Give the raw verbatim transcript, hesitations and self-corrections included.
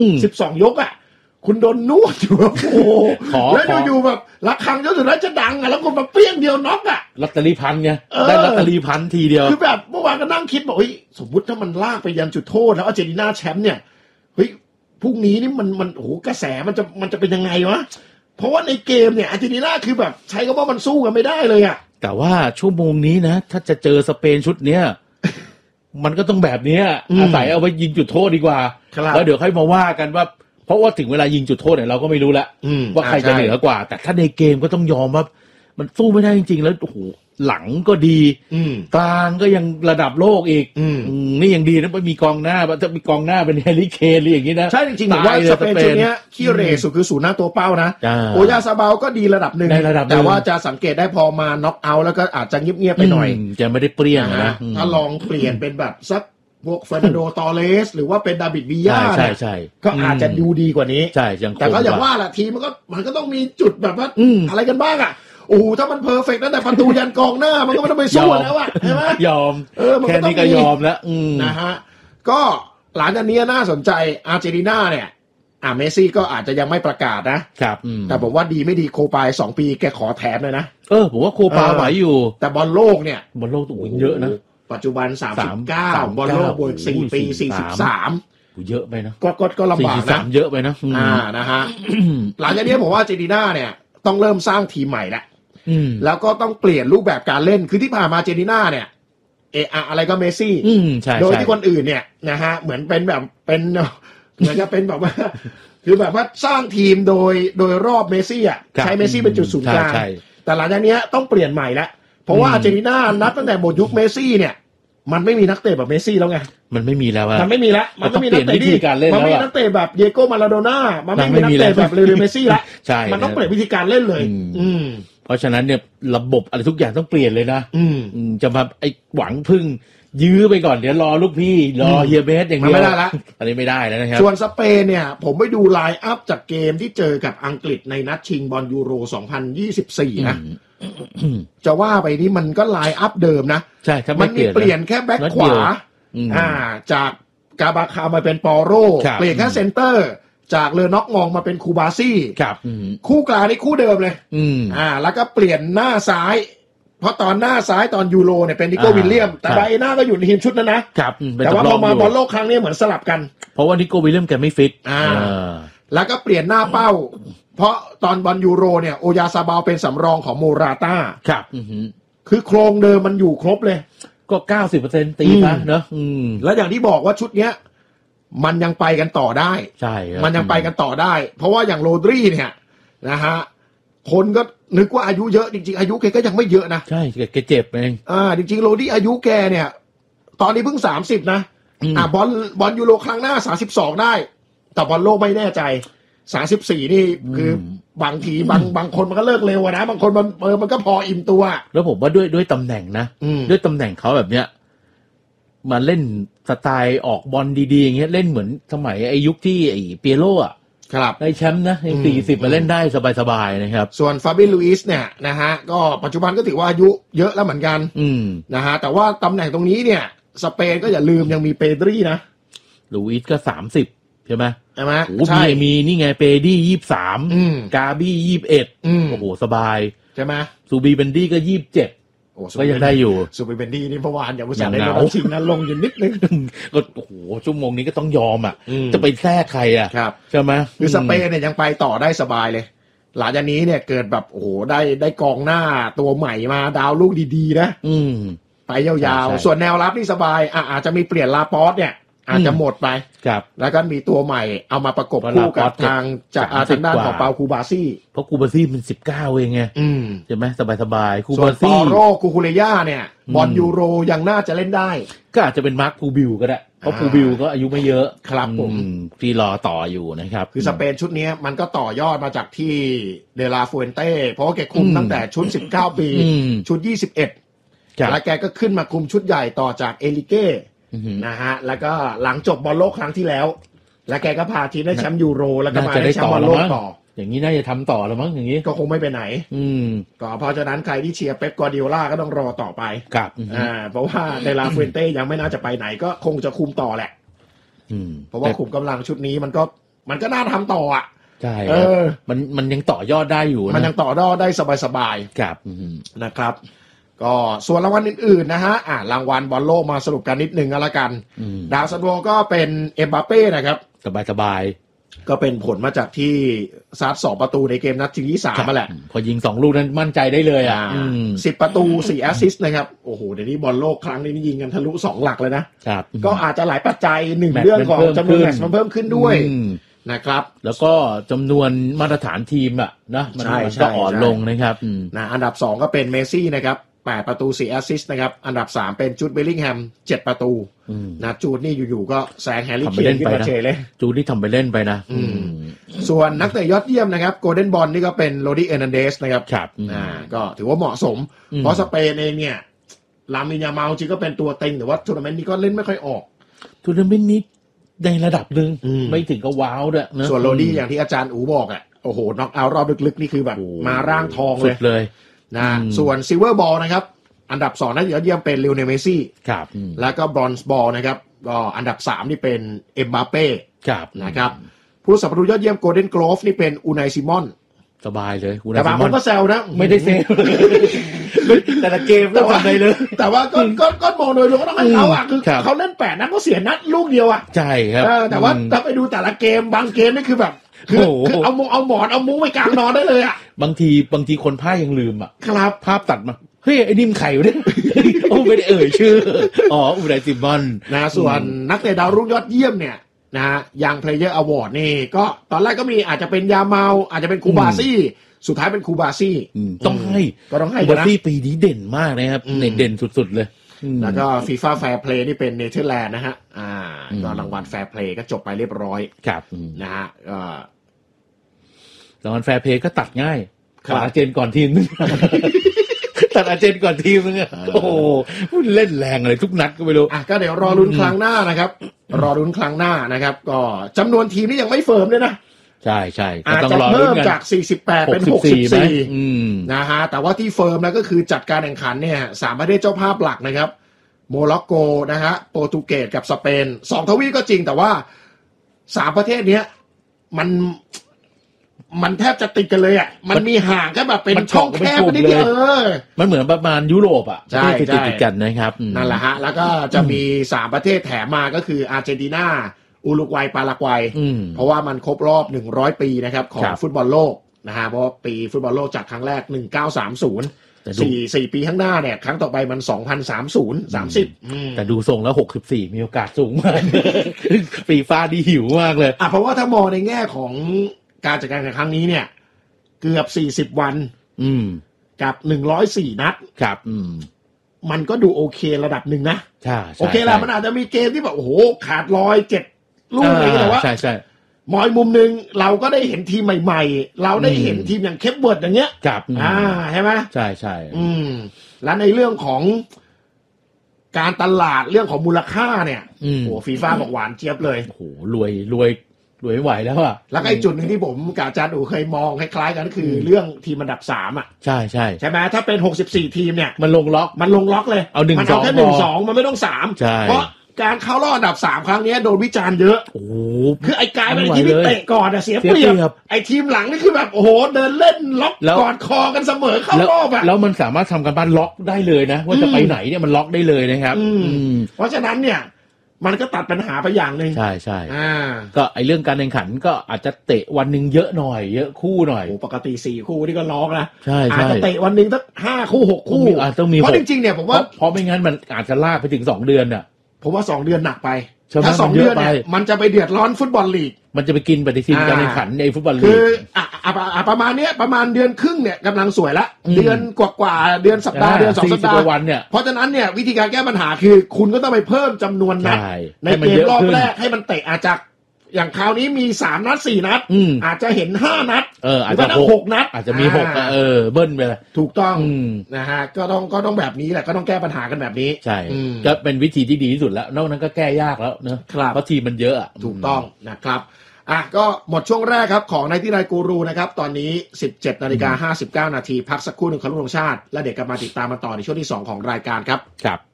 สิบสองยกอ่ะคุณโดนนวดอยู่โอ้โหแล้วอยู่ๆแบบระฆังยกสุดท้ายจะดังอ่ะแล้วก็มาเปี้ยงเดียวน็อกอ่ะลอตเตอรี่พันไงได้ลอตเตอรี่พันทีเดียวคือแบบเมื่อวานก็นั่งคิดบอกเฮ้ยสมมติถ้ามันลากไปยันจุดโทษแล้วอาร์เจนตินาแชมป์เนี่ยเฮ้ยพรุ่งนี้นี่มันมันโอ้โหกระแสมันจะมันจะเป็นยังไงวะเพราะว่าในเกมเนี่ยอาร์เจนตินาคือแบบใช้คำว่ามันสู้กันไม่ได้เลยอ่ะแต่ว่าชั่วโมงนี้นะถ้าจะเจอสเปนชุดเนี้ยมันก็ต้องแบบนี้อาศัยเอาไปยิงจุดโทษดีกว่าแล้วเดี๋ยวค่อยมาว่ากันว่าเพราะว่าถึงเวลายิงจุดโทษเนี่ยเราก็ไม่รู้ละว่าใครจะเหนือกว่าแต่ถ้าในเกมก็ต้องยอมว่ามันสู้ไม่ได้จริงๆแล้วโอ้โหหลังก็ดีกลางก็ยังระดับโลกอีกนี่ยังดีนะไม่มีกองหน้าถ้ามีกองหน้าเป็นแฮร์รี่เคนหรืออย่างนี้นะใช่จริงๆผมว่าสเปนชุดนี้ขี้เรสุดคือศูนย์หน้าตัวเป้านะโอยาซาบาลก็ดีระดับหนึ่งแต่ว่าจะสังเกตได้พอมาน็อกเอาท์แล้วก็อาจจะเงียบๆไปหน่อยจะไม่ได้เปรี้ยงนะถ้าลองเปลี่ยนเป็นแบบสักพวกเฟอร์นันโดตอเรสหรือว่าเป็นดาวิดวิยาเนี่ยก็อาจจะดูดีกว่านี้แต่ก็อย่างว่าแหละทีมันก็มันก็ต้องมีจุดแบบว่าอะไรกันบ้างอ่ะโอ้โหถ้ามันเพอร์เฟกต์ตั้งแต่ประตูยันกองหน้ามันก็ไม่ต้องไปสู้แล้วอ่ะใช่ไหมยอมแค่นี้ก็ยอมแล้วนะฮะก็หลังจากนี้น่าสนใจอาร์เจนตินาเนี่ยอ่าเมสซี่ก็อาจจะยังไม่ประกาศนะครับแต่ผมว่าดีไม่ดีโคปาสองปีแกขอแถมเลยนะเออผมว่าโคปาไหวอยู่แต่บอลโลกเนี่ยบอลโลกตัวเยอะนะปัจจุบันสามสิบเก้าบอลโลกบวกสี่ปีสี่สิบสามเยอะไปนะก็ก็ก็ลำบากนะเยอะไปนะอ่านะฮะหลังจากนี้ผมว่าอาร์เจนตินาเนี่ยต้องเริ่มสร้างทีมใหม่แล้วแล้วก็ต้องเปลี่ยนรูปแบบการเล่นคือที่ผ่านมาอาร์เจนตินาเนี่ยเอะอะไรก็เมสซี่โดยที่คนอื่นเนี่ยนะฮะเหมือนเป็นแบบเป็นเหมือนจะเป็นแบบว่าคือแบบว่าสร้างทีมโดยโดยรอบเมสซี่อ่ะใช้เมสซี่เป็นจุดศูนย์กลางแต่หลังจากนี้ต้องเปลี่ยนใหม่แล้วเพราะว่าอาร์เจนตินานับตั้งแต่หมดยุคเมสซี่เนี่ยมันไม่มีนักเตะแบบเมสซี่แล้วไงมันไม่มีแล้วมันไม่มีแล้วมันต้องมีนักเตะที่มันไม่มีนักเตะแบบเดียโก้มาราโดน่ามันไม่มีนักเตะแบบเลโอเนลเมสซี่ละมันต้องเปลี่ยนวิธีการเล่นเลยอืมเพราะฉะนั้นเนี่ยระบบอะไรทุกอย่างต้องเปลี่ยนเลยนะจะมาไอ้หวังพึ่งยื้อไปก่อนเดี๋ยวรอลูกพี่รอเฮียเบสอย่างเดียวไม่ได้ละอันนี้ไม่ได้แล้วนะครับส่วนสเปนเนี่ยผมไปดูไลน์อัพจากเกมที่เจอกับอังกฤษในนัดชิงบอลยูโรสองพันยี่สิบสี่นะจะว่าไปนี่มันก็ไลน์อัพเดิมนะใช่มันมีเปลี่ยนแค่แบ็คขวาอ่าจากกาบาคามาเป็นปอโรเปลี่ยนแค่เซนเตอร์จากเลอน็อกมองมาเป็นคูบาซี่คู่กลางนี่คู่เดิมเลยอ่าแล้วก็เปลี่ยนหน้าซ้ายเพราะตอนหน้าซ้ายตอนยูโรเนี่ยเป็นนิโก้วิลเลียมแต่ไบน่าก็อยู่ในทีมชุดนั้นนะแต่ว่าพอมาบอลโลกครั้งนี้เหมือนสลับกันเพราะว่านิโก้วิลเลียมแกไม่ฟิตอ่าแล้วก็เปลี่ยนหน้าเป้าเพราะตอนบอลยูโรเนี่ยโอยาซาบาลเป็นสำรองของโมราต้าครับคือโครงเดิมมันอยู่ครบเลยก็ เก้าสิบเปอร์เซ็นต์ ตีนะเนอะแล้วอย่างที่บอกว่าชุดเนี้ยมันยังไปกันต่อได้ใช่มันยังไปกันต่อได้เพราะว่าอย่างโรดรีเนี่ยนะฮะคนก็นึกว่าอายุเยอะจริงๆอายุแกก็ยังไม่เยอะนะใช่แกเจ็บเองอ่าจริงๆโรดรีอายุแกเนี่ยตอนนี้เพิ่งสามสิบนะอ่าบอลบอลยูโรครั้งหน้าสามสิบสองได้แต่บอลโลกไม่แน่ใจสามสิบสี่นี่คือบางทีบางบางคนมันก็เลิกเร็วนะบางคนมันเออมันก็พออิ่มตัวแล้วผมว่าด้วยด้วยตำแหน่งนะด้วยตำแหน่งเขาแบบเนี้ยมาเล่นสไตล์ออกบอลดีๆอย่างเงี้ยเล่นเหมือนสมัยไอ้ยุคที่ไอ้เปียโรอ่ะครับได้แชมป์นะในสี่สิบมาเล่นได้สบายๆนะครับส่วนฟาบิลุอิสเนี่ยนะฮะก็ปัจจุบันก็ถือว่าอายุเยอะแล้วเหมือนกันนะฮะแต่ว่าตำแหน่งตรงนี้เนี่ยสเปนก็อย่าลืมยังมีเปดรีนะลุอิสก็สามสิบใช่ไหมใช่ไหมใช่มีนี่ไงเปดี้ยี่สิบสามกาบี้ยี่สิบเอ็ดโอ้โหสบายใช่ไหมซูบีเบนดี้ก็ยี่สิบเจ็ดก็ยังได้อยู่ซูบีเบนดี้นี่เมื่อวานอย่างอุตส่าห์ได้ลงชิงนั้นลงอยู่นิดนึงก็โอ้โหชั่วโมงนี้ก็ต้องยอมอ่ะจะไปแทรกใครอ่ะใช่ไหมคือสเปนเนี่ยยังไปต่อได้สบายเลยหลังจากนี้เนี่ยเกิดแบบโอ้โหได้ได้กองหน้าตัวใหม่มาดาวลูกดีๆนะไปยาวๆส่วนแนวรับนี่สบายอ่ะอาจจะมีเปลี่ยนลาปอสเนี่ยอาจจะหมดไปแล้วก็มีตัวใหม่เอามาประกบคู่กับทางจากทางด้านของเปาคูบาซี่เพราะคูบาซี่มันสิบเก้าเองไงใช่ไหมสบายๆคูบาซี่ส่วนปอโรคูคูเรย่าเนี่ยบอลยูโรยังน่าจะเล่นได้ก็อาจจะเป็นมาร์คพูบิลก็ได้เพราะพูบิลก็อายุไม่เยอะครับผมที่รอต่ออยู่นะครับคือสเปนชุดนี้มันก็ต่อยอดมาจากที่เดลาฟูเอนเต้เพราะว่าแกคุมตั้งแต่ชุดสิบเก้าปีชุดยี่สิบเอ็ดแล้วแกก็ขึ้นมาคุมชุดใหญ่ต่อจากเอลิเก้นะฮะแล้วก็หลังจบบอลโลกครั้งที่แล้วแล้วแกก็พาทีมได้แชมป์ยูโรแล้วก็มาได้แชมป์บอลโลกต่ออย่างนี้น่าจะทำต่อแล้วมั้งอย่างนี้ก็คงไม่ไปไหนก็เพราะฉะนั้นใครที่เชียร์เป๊ปกวาร์ดิโอลาก็ต้องรอต่อไปครับอ่าเพราะว่าเดลาฟูเอนเต้ยังไม่น่าจะไปไหนก็คงจะคุมต่อแหละเพราะว่าคุมกำลังชุดนี้มันก็มันก็น่าทำต่ออ่ะใช่เออมันมันยังต่อยอดได้อยู่มันยังต่อยอดได้สบายๆครับนะครับก็ส่วนรางวัลอื่นๆนะฮะอ่ารางวัลบอลโลกมาสรุปกันนิดนึงก็แล้วกันดาวซันโวก็เป็นเอ็มบัปเป้นะครับสบายๆก็เป็นผลมาจากที่ซัดสองประตูในเกมนัดที่สามมาแหละพอยิงสองลูกนั้นมั่นใจได้เลยอ่ะสิบประตูสี่แอสซิสต์นะครับโอ้โหเดี๋ยวนี้บอลโลกครั้งนี้ยิงกันทะลุสองหลักเลยนะครับก็อาจจะหลายปัจจัยหนึ่งเรื่องของจำนวนแมตช์มันเพิ่มขึ้นด้วยนะครับแล้วก็จำนวนมาตรฐานทีมอ่ะนะมันก็อ่อนลงนะครับนะอันดับสองก็เป็นเมสซี่นะครับแปดประตูสี่แอสซิสต์นะครับอันดับสามเป็นจูดเบลลิงแฮมเจ็ดประตูนะจูดนี่อยู่ๆก็แซงแฮร์รี่เคนขึ้นมาเฉยเลยจูดนี่ทำไปเล่นไปนะส่วนนักเตะยอดเยี่ยมนะครับโกลเด้นบอลนี่ก็เป็นโรดี้เอร์นันเดสนะครับครับอ่าก็ถือว่าเหมาะสมเพราะสเปนเองเนี่ยลามินยามาลจริงก็เป็นตัวเต็งแต่ว่าทัวร์นาเมนต์นี้ก็เล่นไม่ค่อยออกทัวร์นาเมนต์นี้ในระดับหนึ่งไม่ถึงกับว้าวด้วยนะส่วนโรดี้อย่างที่อาจารย์อูบอกอ่ะโอ้โหน็อกเอาท์รอบลึกๆนี่คือแบบมาร่างทองเลยนะส่วนซิลเวอร์บอลนะครับอันดับสองนักเตะยอดเยี่ยมเป็นลิโอเนลเมสซี่ครับแล้วก็บรอนซ์บอลนะครับก็อันดับสามนี่เป็นเอ็มบัปเป้ครับนะครับผู้สับประตูยอดเยี่ยมโกลเด้นโกลฟนี่เป็นอูไนซิมอนสบายเลยอูไนซิมอนก็แซวนะไม่ได้เซฟแต่ละเกมต้องทำได้เลยแต่ว่าก็ก็ก็มองโดยรวมก็ต้องให้เขาอ่ะคือเขาเล่นแปดนัดก็เสียนัดลูกเดียวอ่ะใช่ครับแต่ว่าถ้าไปดูแต่ละเกมบางเกมนี่คือแบบคือเอามุงเอาหมอนเอามุ้งไปกางนอนได้เลยอ่ะบางทีบางทีคนพากย์ยังลืมอ่ะครับภาพตัดมาเฮ้ยไอ้นิ่มไข่วะเนี่ยโอ้ไม่ได้เอ่ยชื่ออ๋ออูไนซิมอนนะส่วนนักเตะดาวรุ่งยอดเยี่ยมเนี่ยนะยังเพลเยอร์อวอร์ดนี่ก็ตอนแรกก็มีอาจจะเป็นยาเมาอาจจะเป็นคูบาซี่สุดท้ายเป็นคูบาซี่ต้องให้ก็ต้องให้คูบาซี่ปีนี้เด่นมากนะครับเด่นสุดๆเลยแล้วก็ฟีฟ่าแฟร์เพลย์นี่เป็นเนเธอร์แลนด์นะฮะอ่าก็รางวัลแฟร์เพลย์ก็จบไปเรียบร้อยครับนะฮะก็รางวัลแฟร์เพลย์ก็ตัดง่ายตัดอาร์เจนก่อนทีมนึงตัดอาร์เจนก่อนทีมนึงโอ้โหเล่นแรงเลยทุกนัดก็ไม่รู้อ่ะก็เดี๋ยวรอลุ้นครั้งหน้านะครับรอลุ้นครั้งหน้านะครับก็จำนวนทีมนี่ยังไม่เฟิร์มเลยนะใช่ใช่อาจจะเพิ่มจากสี่สิบแปดเป็นหกสิบสี่นะฮะแต่ว่าที่เฟิร์มแล้วก็คือจัดการแข่งขันเนี่ยสามประเทศเจ้าภาพหลักนะครับโมร็อกโกนะฮะโปรตุเกสกับสเปนสองทวีปก็จริงแต่ว่าสามประเทศเนี้ยมันมันแทบจะติดกันเลยอ่ะมันมีห่างแค่แบบเป็นช่องแคบนิดเดียวเออมันเหมือนประมาณยุโรปอ่ะใช่ติดติดกันนะครับนั่นแหละฮะแล้วก็จะมีสามประเทศแถมมาก็คืออาร์เจนตินาอุรุกวัยปารากวัยเพราะว่ามันครบรอบหนึ่งร้อยปีนะครับของฟุตบอลโลกนะฮะเพราะปีฟุตบอลโลกจัดครั้งแรกหนึ่งพันเก้าร้อยสามสิบสี่สี่ปีข้างหน้าเนี่ยครั้งต่อไปมันสองพันสามสิบ สามสิบแต่ดูทรงแล้วหกสิบสี่มีโอกาสสูงมากฟีฟ่าดีหิวมากเลยอ่ะเพราะว่าถ้ามองในแง่ของการจัดการแข่งครั้งนี้เนี่ยเกือบสี่สิบวันอืมกับหนึ่งร้อยสี่นัดครับอืมมันก็ดูโอเคระดับหนึ่งนะใช่โอเคแล้วมันอาจจะมีเกมที่แบบโอ้โหขาดลอยเจ็ดลูกอะไรแต่ว่าใช่ใช่มอยมุมหนึ่งเราก็ได้เห็นทีมใหม่ๆเราได้เห็นทีมอย่างเคปเวิร์ดอย่างเงี้ยครับอ่าใช่ไหมใช่ใช่อืมแล้วในเรื่องของการตลาดเรื่องของมูลค่าเนี่ยโอ้โหฟีฟ่าบอกหวานเจี๊ยบเลยโอ้โหรวยรวยรวยไม่ไหวแล้วอ่ะแล้วไอ้จุดหนึ่งที่ผมกับอาจารย์อูเคยมองคล้ายๆกันก็คือเรื่องทีมอันดับสามอ่ะใช่ใช่ใช่ไหมถ้าเป็นหกสิบสี่ทีมเนี่ยมันลงล็อกมันลงล็อกเลยเอาหนึ่งมันสอเอางแค่หนึ่งสองมันไม่ต้องสามเพราะการเข้ารอบอันดับสามครั้งนี้โดนวิจารณ์เยอะโอ้คือไอ้กายเป็นทีมที่เตะก่อนอะเสียเปรียบไอ้ทีมหลังนี่คือแบบโอ้โหเดินเล่นล็อกกอดคอกันเสมอเข้ารอบอะแล้วมันสามารถทำกันบ้านล็อกได้เลยนะว่าจะไปไหนเนี่ยมันล็อกได้เลยนะครับเพราะฉะนั้นเนี่ยมันก็ตัดปัญหาไปอย่างนึงใช่ใช่อ่าก็ไอ้เรื่องการแข่งขันก็อาจจะเตะวันนึงเยอะหน่อยเยอะคู่หน่อยโอ้ปกติสี่คู่นี่ก็ล็อกนะใช่ใช่อาจจะเตะวันนึงสักห้าคู่หกคู่อาจต้องมีเพราะจริงๆเนี่ยผมว่าเพราะไม่งั้นมันอาจจะลากไปถึงสองเดือนน่ะผมว่าสองเดือนหนักไปถ้าสองเดือนเนี่ยมันจะไปเดือดร้อนฟุตบอลลีกมันจะไปกินปฏิทินการแข่งขันในฟุตบอลลีกคืออ่ะอ่ะประมาณนี้ประมาณเดือนครึ่งเนี่ยกำลังสวยละเดือนกว่าๆเดือนสัปดาห์เดือนสองสัปดาห์วันเนี่ยเพราะฉะนั้นเนี่ยวิธีการแก้ปัญหาคือคุณก็ต้องไปเพิ่มจำนวนนัดในเกมรอบแรกให้มันเตะอาจจะอย่างคราวนี้มีสามนัดสี่นัดอาจจะเห็นห้านัดเอออาจจะหกนัดอาจจะมีหกเออเบิ้ลไปเลยถูกต้องนะฮะก็ต้องก็ต้องแบบนี้แหละก็ต้องแก้ปัญหากันแบบนี้ใช่ก็เป็นวิธีที่ดีที่สุดแล้วนอกนั้นก็แก้ยากแล้วเนอะเพราะทีมมันเยอะถูกต้องนะครับอ่ะก็หมดช่วงแรกครับของในที่นายกูรูนะครับตอนนี้ สิบเจ็ดนาฬิกาห้าสิบเก้านาทีพักสักครู่หนึ่งครบธงชาติและเดี๋ยวกลับมาติดตามมาต่อในช่วงที่สองของรายการครับครับ